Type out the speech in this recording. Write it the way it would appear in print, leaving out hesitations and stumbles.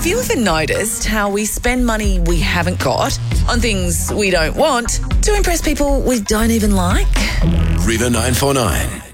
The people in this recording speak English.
Have you ever noticed how we spend money we haven't got on things we don't want to impress people we don't even like? River 949.